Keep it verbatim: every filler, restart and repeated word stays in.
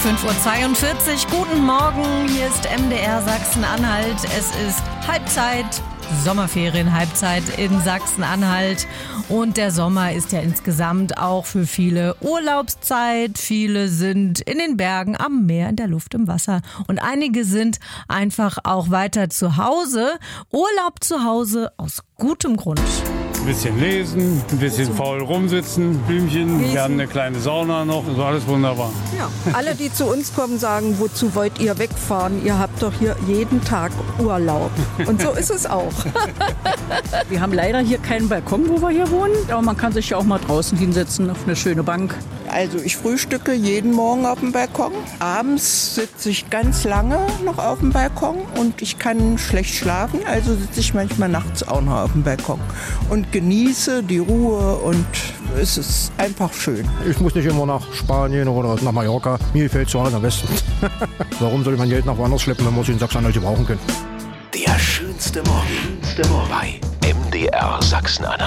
fünf Uhr zweiundvierzig. Guten Morgen, hier ist M D R Sachsen-Anhalt. Es ist Halbzeit, Sommerferien, Halbzeit in Sachsen-Anhalt. Und der Sommer ist ja insgesamt auch für viele Urlaubszeit. Viele sind in den Bergen, am Meer, in der Luft, im Wasser. Und einige sind einfach auch weiter zu Hause. Urlaub zu Hause aus gutem Grund. Ein bisschen lesen, ein bisschen faul rumsitzen, Blümchen, Lesen. Wir haben eine kleine Sauna noch, ist alles wunderbar. Ja. Alle, die zu uns kommen, sagen, wozu wollt ihr wegfahren? Ihr habt doch hier jeden Tag Urlaub. Und so ist es auch. Wir haben leider hier keinen Balkon, wo wir hier wohnen, aber man kann sich ja auch mal draußen hinsetzen auf eine schöne Bank. Also ich frühstücke jeden Morgen auf dem Balkon. Abends sitze ich ganz lange noch auf dem Balkon und ich kann schlecht schlafen, also sitze ich manchmal nachts auch noch auf dem Balkon und genieße die Ruhe und es ist einfach schön. Ich muss nicht immer nach Spanien oder nach Mallorca. Mir gefällt zu Hause am besten. Warum soll ich mein Geld nach woanders schleppen, wenn wir es in Sachsen-Anhalt gebrauchen können? Der schönste Morgen bei M D R Sachsen-Anhalt.